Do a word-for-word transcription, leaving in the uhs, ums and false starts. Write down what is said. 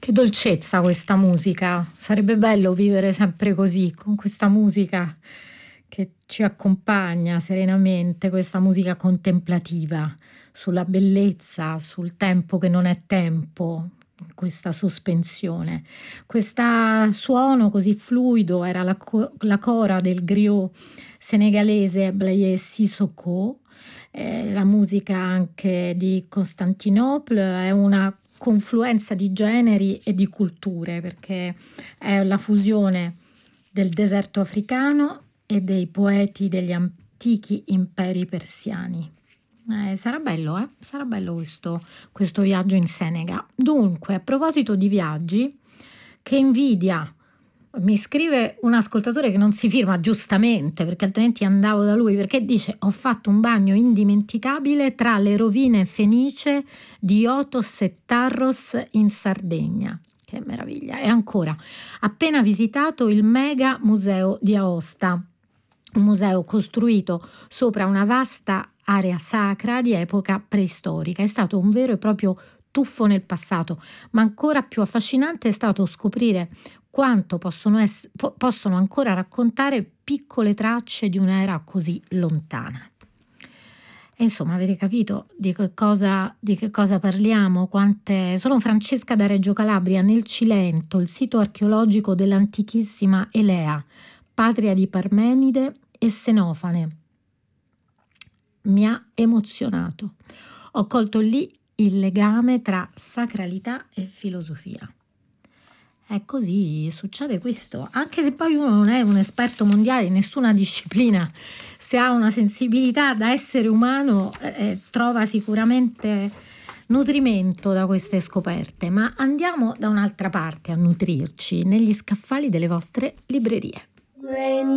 Che dolcezza questa musica, sarebbe bello vivere sempre così, con questa musica che ci accompagna serenamente, questa musica contemplativa sulla bellezza, sul tempo che non è tempo, questa sospensione. Questo suono così fluido era la, co- la cora del griot senegalese Blaye Sissoko, eh, la musica anche di Costantinopoli, è una confluenza di generi e di culture, perché è la fusione del deserto africano e dei poeti degli antichi imperi persiani. Eh, sarà bello, eh? Sarà bello questo, questo viaggio in Senegal. Dunque, a proposito di viaggi, che invidia! Mi scrive un ascoltatore che non si firma, giustamente, perché altrimenti andavo da lui, perché dice: ho fatto un bagno indimenticabile tra le rovine fenicie di Otos e Tarros in Sardegna. Che meraviglia! E ancora, appena visitato il mega museo di Aosta, un museo costruito sopra una vasta area sacra di epoca preistorica. È stato un vero e proprio tuffo nel passato, ma ancora più affascinante è stato scoprire quanto possono, ess- po- possono ancora raccontare piccole tracce di un'era così lontana. E insomma, avete capito di che cosa, di che cosa parliamo? Quante... Sono Francesca da Reggio Calabria, nel Cilento, il sito archeologico dell'antichissima Elea, patria di Parmenide e Senofane. Mi ha emozionato. Ho colto lì il legame tra sacralità e filosofia. È così, succede questo, anche se poi uno non è un esperto mondiale in nessuna disciplina, se ha una sensibilità da essere umano eh, trova sicuramente nutrimento da queste scoperte. Ma andiamo da un'altra parte a nutrirci, negli scaffali delle vostre librerie.